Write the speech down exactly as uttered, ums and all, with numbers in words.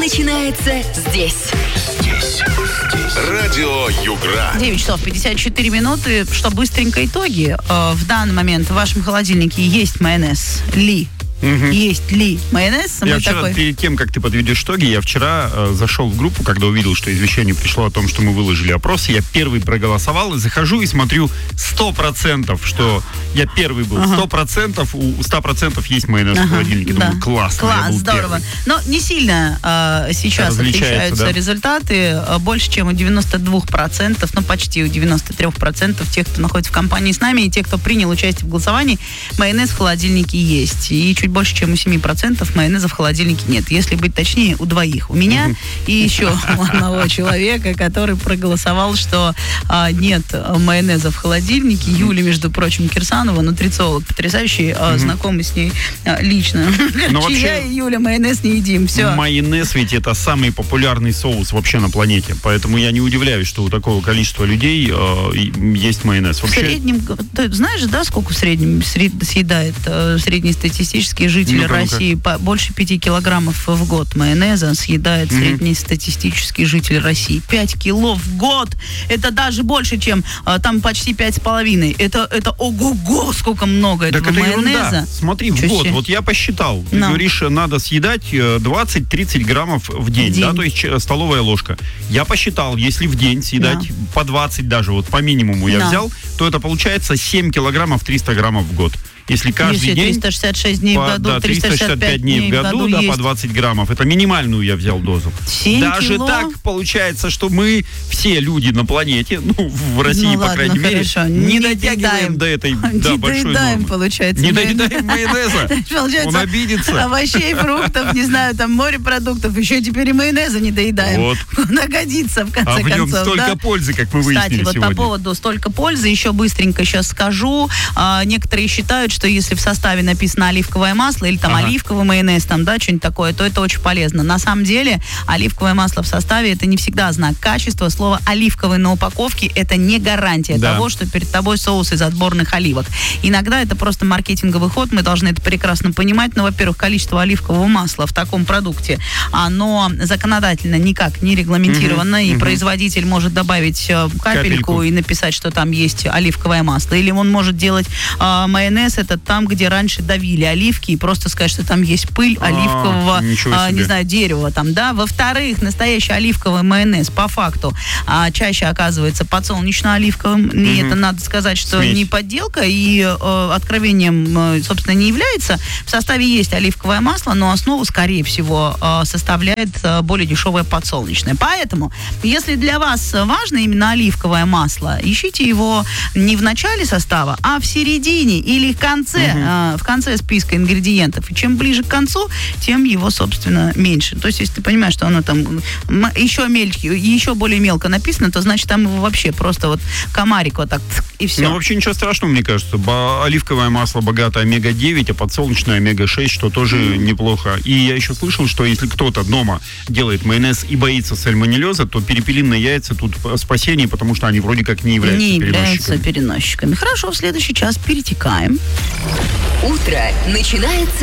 начинается здесь. Здесь. Здесь. Радио Югра. девять часов пятьдесят четыре минуты. Что, быстренько итоги. Э, в данный момент в вашем холодильнике есть майонез Ли. Угу. Есть ли майонез? Я Мы вчера, такой... перед тем, как ты подведешь итоги, я вчера э, зашел в группу, когда увидел, что извещение пришло о том, что мы выложили опрос. Я первый проголосовал и захожу и смотрю сто процентов, что я первый был. Сто процентов, у ста процентов есть майонез ага, в холодильнике. Да. Думаю, классно. Класс, здорово. Первый. Но не сильно э, сейчас отличаются да? результаты. Больше, чем у девяноста двух процентов, ну почти у девяноста трёх процентов тех, кто находится в компании с нами, и тех, кто принял участие в голосовании, майонез в холодильнике есть. И чуть больше, чем у семи процентов майонеза в холодильнике нет. Если быть точнее, у двоих. У меня и еще у одного человека, который проголосовал, что а, нет майонеза в холодильнике. Юля, между прочим, Кирсанова, нутрициолог потрясающий, а, знакомый с ней а, лично. Вообще, я и Юля майонез не едим. Все. Майонез ведь это самый популярный соус вообще на планете. Поэтому я не удивляюсь, что у такого количества людей э, есть майонез. Вообще... В среднем, ты знаешь, да, сколько в среднем съедает э, среднестатистический житель ну России? По, больше пяти килограммов в год майонеза съедает mm-hmm. среднестатистический житель России. Пять кило в год! Это даже больше, чем э, там почти пять с половиной. Это, это ого-го, сколько много так этого это майонеза. Ерунда. Смотри, в год, вот я посчитал. Ты no. говоришь, надо съедать двадцать-тридцать граммов в день, в день, да, то есть столовая ложка. Я посчитал, если в день съедать no. по двадцать даже, вот по минимуму я no. взял, то это получается семь килограммов триста граммов в год. Если каждый Если день... триста шестьдесят шесть дней по, в году, да, триста шестьдесят пять дней в году, году да, есть. по двадцать граммов. Это минимальную я взял дозу. семь Даже кило? Так получается, что мы, все люди на планете, ну, в России, ну, по ладно, крайней мере, хорошо. не, не дотягиваем доедаем. до этой да, не большой доедаем, нормы. получается. Не доедаем майонеза. Он обидится. Овощей, фруктов, не знаю, там морепродуктов, еще теперь и майонеза не доедаем. Вот. Куда годится, в конце концов. А в нем столько да? пользы, как мы выяснили Кстати, вот сегодня. по поводу столько пользы, еще быстренько сейчас скажу. А, некоторые считают, что если в составе написано оливковое масло или там ага. оливковый майонез, там, да, что-нибудь такое, то это очень полезно. На самом деле, оливковое масло в составе это не всегда знак качества. Слово оливковый на упаковке это не гарантия да. того, что перед тобой соус из отборных оливок. Иногда это просто маркетинговый ход, мы должны это прекрасно понимать. Но, во-первых, количество оливкового масла в таком продукте, оно законодательно никак не регламентировано, mm-hmm. и mm-hmm. производитель может добавить э, капельку, капельку и написать, что там есть оливковое масло. Или он может делать э, майонез, это там, где раньше давили оливки, и просто сказать, что там есть пыль оливкового, а, не знаю, дерева там, да. Во-вторых, настоящий оливковый майонез по факту а, чаще оказывается подсолнечно-оливковым. Mm-hmm. И это надо сказать, что Смесь. не подделка и э, откровением, э, собственно, не является. В составе есть оливковое масло, но основу, скорее всего, э, составляет э, более дешевое подсолнечное. Поэтому, если для вас важно именно оливковое масло, ищите его не в начале состава, а в середине или в конце, mm-hmm. э, в конце списка ингредиентов. И чем ближе к концу, тем его, собственно, меньше. То есть, если ты понимаешь, что оно там еще мельче, еще более мелко написано, то значит, там его вообще просто вот комарик вот так и все. Ну, вообще ничего страшного, мне кажется. Оливковое масло богато омега девять, а подсолнечное омега шесть, что тоже mm. неплохо. И я еще слышал, что если кто-то дома делает майонез и боится сальмонеллеза, то перепелиные яйца тут спасение, потому что они вроде как не являются не переносчиками. являются переносчиками. Хорошо, в следующий час перетекаем. Утро начинается